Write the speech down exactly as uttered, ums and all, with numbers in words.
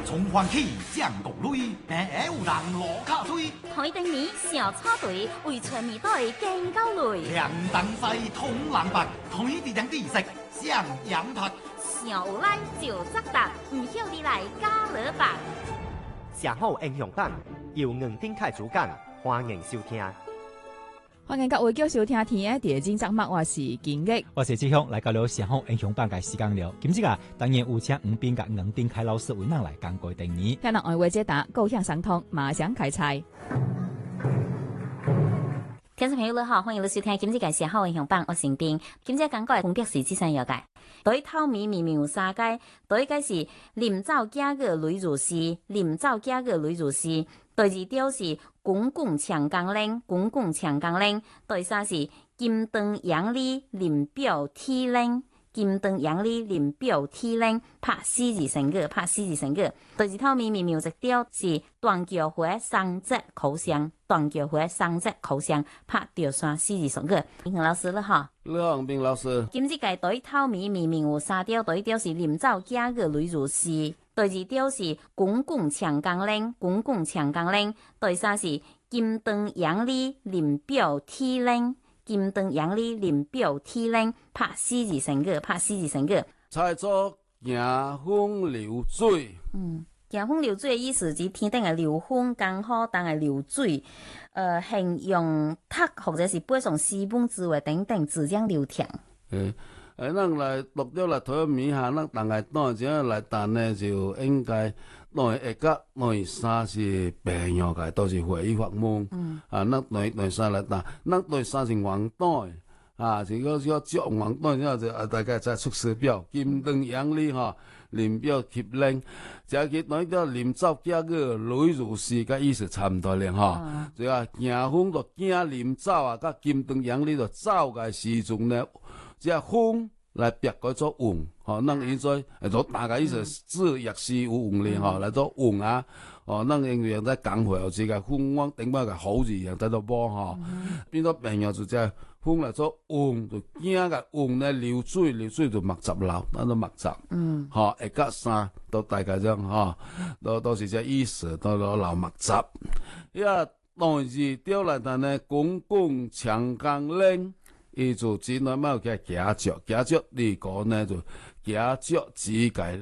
從環起上共類，平下有人落卡推。 台頂面小草隊為全面隊更高類。 兩等西通冷白，台地兩地食上羊塔。 小拉就則達，唔曉你來加勒白。 上好英雄版由吳丁凱主講，歡迎收聽。 歡迎各位繼續收聽天嘅第二集節目，我是金玉， 我是志雄，來到了上好英雄版嘅時間了。今日啊，當然有請吳斌甲吳丁凱老師為咱來講過第二。 聽人愛話解答，高向上通，馬上開賽。 聽眾朋友你好，歡迎你收聽今日嘅上好英雄版，我是吳斌。今日講過嘅分別是這三樣嘅。對頭面明明有三界，對一個是臨走假個雷如是，臨走假個雷如是。對二條是公共長江嶺，公共長江嶺。對三是金燈陽里臨表天嶺，金燈陽里臨表天嶺。拍四字成個，拍四字成個。對二頭面明明有一條是斷橋花雙節口香，斷橋花雙節口香。拍掉三四字成個。英雄老師了哈。 你好，吳斌老師。 今日嘅對頭面明明有三條，對一條是臨走假個雷如是。對二條是公共長江嶺，公共長江嶺。對三是金燈陽里臨表天嶺，金燈陽里臨表天嶺。拍四字成個，拍四字成個。 菜作迎風流水。 嗯，迎風流水嘅意思是天頂嘅流風剛好當係流水，呃，形容塔或者是背上詩本字畫等等字樣流暢。 誒。誒，咱來錄咗來台面下，咱大概當陣來談呢，就應該當下甲當下三是朋友嘅，都是會議發夢。嗯。啊，咱當當三來談，咱當三是黃黨啊，是個叫接黃黨之後就啊，大概再出師表，金燈陽里哈，臨表貼嶺，就係當叫臨走假個雷如是，個意思差唔多咧哈。就啊，迎風就驚臨走啊，甲金燈陽里就走嘅時陣呢。即係風來別個做雲，吼，咱現在誒做大概意思字亦是有雲咧，吼，來做雲啊，哦，咱因為在講話有時個風往頂擺個好字樣在度播，吼，變咗朋友就即係風來做雲，就驚個雲咧流水，流水就密集流，咱都密集，嗯，吼，一甲三都大概咁，吼，都都是即意思，都都流密集，一當時調來但係公共長江嶺。伊就只內貓嘅假腳，假腳呢個呢就假腳只計。